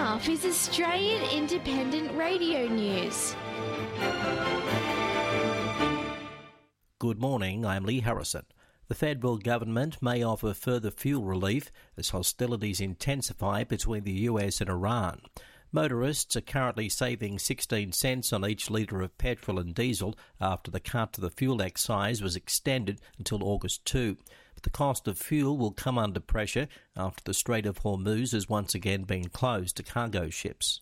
half is Australian Independent Radio News. Good morning, I'm Lee Harrison. The federal government may offer further fuel relief as hostilities intensify between the US and Iran. Motorists are currently saving 16 cents on each litre of petrol and diesel after the cut to the fuel excise was extended until August 2. But the cost of fuel will come under pressure after the Strait of Hormuz has once again been closed to cargo ships.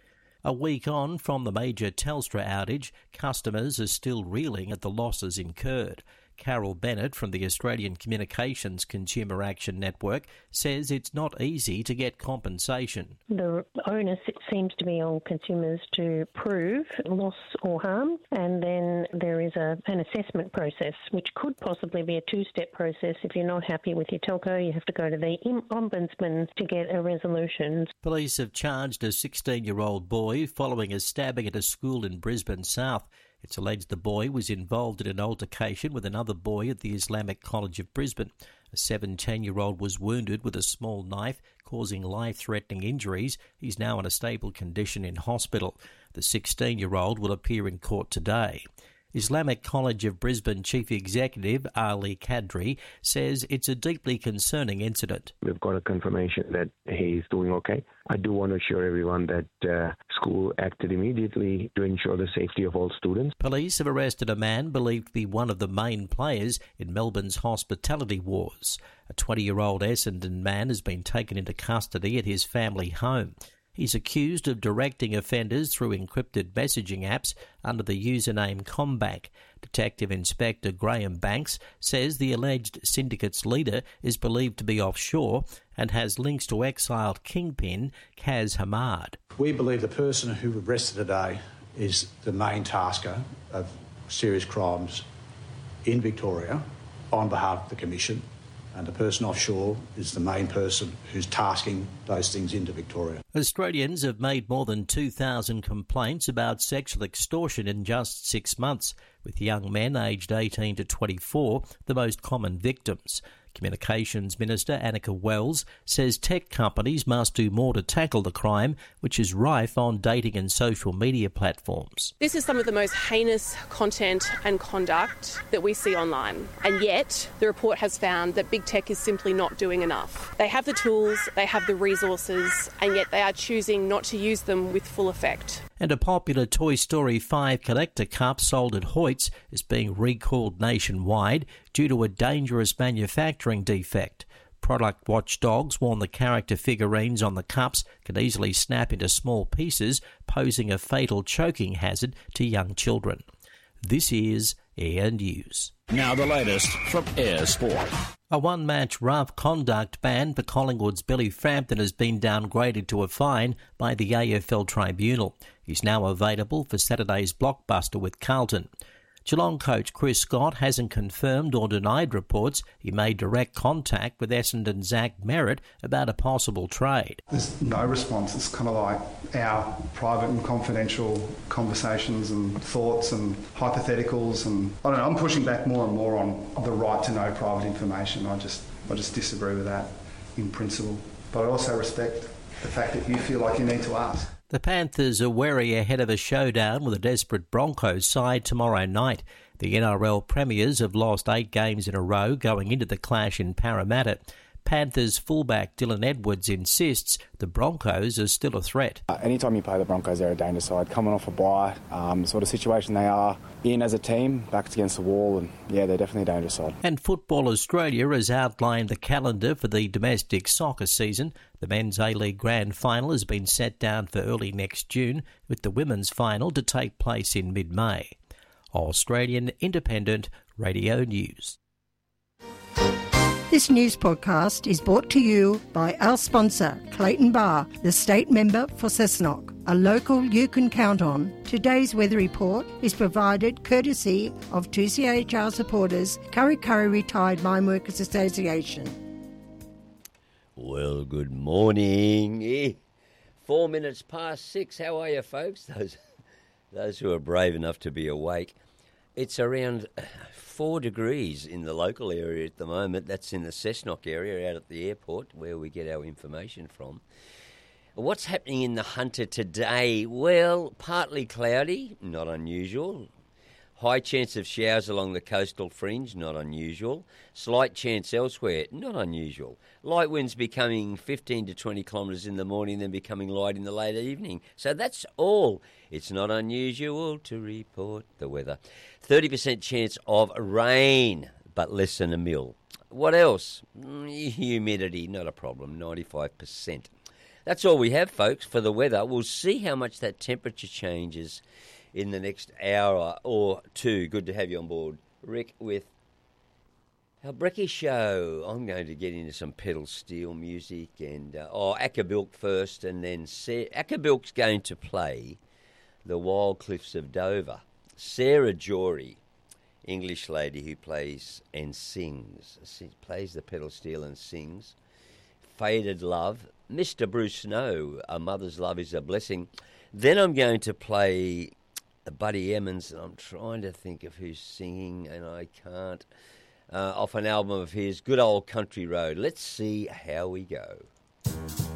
A week on from the major Telstra outage, customers are still reeling at the losses incurred. Carol Bennett from the Australian Communications Consumer Action Network says it's not easy to get compensation. The onus, it seems to be on consumers to prove loss or harm, and then there is an assessment process, which could possibly be a two-step process. If you're not happy with your telco, you have to go to the Ombudsman to get a resolution. Police have charged a 16-year-old boy following a stabbing at a school in Brisbane South. It's alleged the boy was involved in an altercation with another boy at the Islamic College of Brisbane. A 17-year-old was wounded with a small knife, causing life-threatening injuries. He's now in a stable condition in hospital. The 16-year-old will appear in court today. Islamic College of Brisbane Chief Executive Ali Kadri says it's a deeply concerning incident. We've got a confirmation that he's doing okay. I do want to assure everyone that school acted immediately to ensure the safety of all students. Police have arrested a man believed to be one of the main players in Melbourne's hospitality wars. A 20-year-old Essendon man has been taken into custody at his family home. He's accused of directing offenders through encrypted messaging apps under the username Combank. Detective Inspector Graham Banks says the alleged syndicate's leader is believed to be offshore and has links to exiled kingpin Kaz Hamad. We believe the person who we've arrested today is the main tasker of serious crimes in Victoria on behalf of the Commission, and the person offshore is the main person who's tasking those things into Victoria. Australians have made more than 2,000 complaints about sexual extortion in just 6 months, with young men aged 18 to 24 the most common victims. Communications Minister Annika Wells says tech companies must do more to tackle the crime, which is rife on dating and social media platforms. This is some of the most heinous content and conduct that we see online. And yet, the report has found that big tech is simply not doing enough. They have the tools, they have the resources, and yet they are choosing not to use them with full effect. And a popular Toy Story 5 collector cup sold at Hoyts is being recalled nationwide due to a dangerous manufacturing defect. Product watchdogs warn the character figurines on the cups can easily snap into small pieces, posing a fatal choking hazard to young children. This is Air News. Now the latest from Air Sport. A one-match rough conduct ban for Collingwood's Billy Frampton has been downgraded to a fine by the AFL Tribunal. He's now available for Saturday's blockbuster with Carlton. Geelong coach Chris Scott hasn't confirmed or denied reports he made direct contact with Essendon Zach Merritt about a possible trade. There's no response. It's kind of like our private and confidential conversations and thoughts and hypotheticals, and I don't know, I'm pushing back more and more on the right to know private information. I just disagree with that in principle. But I also respect the fact that you feel like you need to ask. The Panthers are wary ahead of a showdown with a desperate Broncos side tomorrow night. The NRL Premiers have lost 8 games in a row going into the clash in Parramatta. Panthers fullback Dylan Edwards insists the Broncos are still a threat. Anytime you play the Broncos, they're a dangerous side. Coming off a bye, the sort of situation they are in as a team, backs against the wall, and yeah, they're definitely a dangerous side. And Football Australia has outlined the calendar for the domestic soccer season. The Men's A-League Grand Final has been set down for early next June, with the Women's Final to take place in mid-May. Australian Independent Radio News. This news podcast is brought to you by our sponsor, Clayton Bar, the state member for Cessnock, a local you can count on. Today's weather report is provided courtesy of 2CHR supporters, Curry Curry Retired Mine Workers Association. Well, good morning. 4 minutes past 6. How are you, folks? Those who are brave enough to be awake. It's around 4 degrees in the local area at the moment. That's in the Cessnock area out at the airport where we get our information from. What's happening in the Hunter today? Well, partly cloudy, not unusual. High chance of showers along the coastal fringe, not unusual. Slight chance elsewhere, not unusual. Light winds becoming 15 to 20 kilometres in the morning, then becoming light in the late evening. So that's all. It's not unusual to report the weather. 30% chance of rain, but less than a mil. What else? Humidity, not a problem, 95%. That's all we have, folks, for the weather. We'll see how much that temperature changes in the next hour or two. Good to have you on board, Rick, with our Brekkie Show. I'm going to get into some pedal steel music and Accabilk first, and then Accabilk's going to play The Wild Cliffs of Dover. Sarah Jory, English lady who plays and sings, plays the pedal steel and sings. Faded Love, Mr. Bruce Snow, A Mother's Love is a Blessing. Then I'm going to play Buddy Emmons, and I'm trying to think of who's singing, and I can't, off an album of his, Good Old Country Road. Let's see how we go.